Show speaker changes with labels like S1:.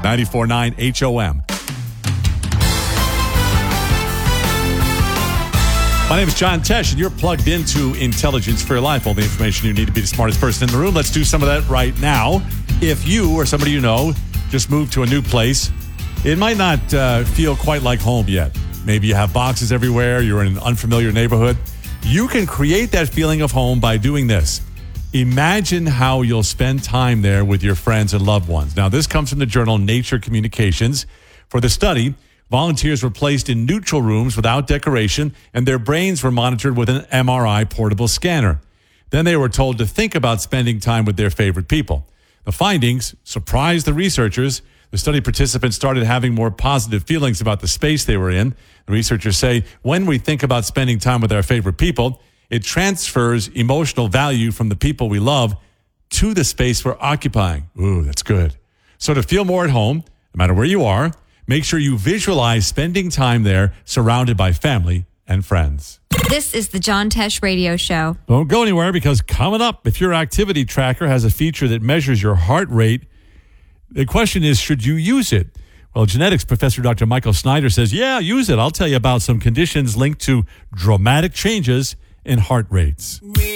S1: 94.9 HOM. My name is John Tesh, and you're plugged into Intelligence for Your Life. All the information you need to be the smartest person in the room. Let's do some of that right now. If you or somebody you know just moved to a new place, it might not feel quite like home yet. Maybe you have boxes everywhere. You're in an unfamiliar neighborhood. You can create that feeling of home by doing this. Imagine how you'll spend time there with your friends and loved ones. Now, this comes from the journal Nature Communications. For the study, volunteers were placed in neutral rooms without decoration, and their brains were monitored with an MRI portable scanner. Then they were told to think about spending time with their favorite people. The findings surprised the researchers. The study participants started having more positive feelings about the space they were in. The researchers say when we think about spending time with our favorite people, it transfers emotional value from the people we love to the space we're occupying. Ooh, that's good. So to feel more at home, no matter where you are, make sure you visualize spending time there surrounded by family and friends.
S2: This is the John Tesh Radio Show.
S1: Don't go anywhere, because coming up, if your activity tracker has a feature that measures your heart rate, the question is, should you use it? Well, genetics professor Dr. Michael Snyder says, yeah, use it. I'll tell you about some conditions linked to dramatic changes in heart rates.